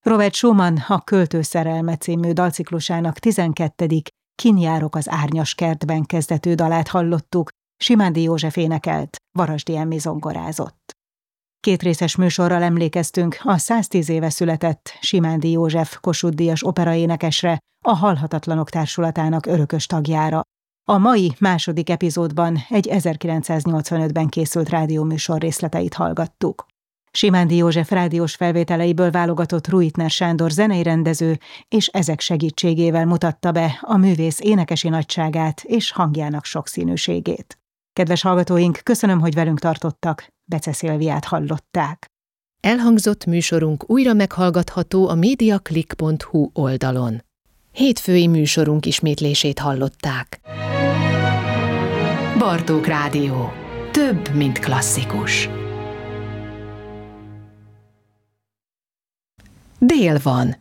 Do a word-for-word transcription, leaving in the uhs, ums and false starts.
Robert Schumann a Költő szerelme című dalciklusának tizenkettedik Kin járok az árnyas kertben kezdetű dalát hallottuk, Simándi József énekelt, Varasdi Emmi zongorázott. Kétrészes műsorral emlékeztünk a száztíz éve született Simándi József Kossuth-díjas operaénekesre, a Halhatatlanok Társulatának örökös tagjára. A mai második epizódban egy ezerkilencszáznyolcvanötben készült rádióműsor részleteit hallgattuk. Simándi József rádiós felvételeiből válogatott Ruitner Sándor zenei rendező, és ezek segítségével mutatta be a művész énekesi nagyságát és hangjának sokszínűségét. Kedves hallgatóink, köszönöm, hogy velünk tartottak, Bece Szilviát hallották. Elhangzott műsorunk újra meghallgatható a mediaclick pont hu oldalon. Hétfői műsorunk ismétlését hallották. Bartók Rádió. Több, mint klasszikus. Dél van.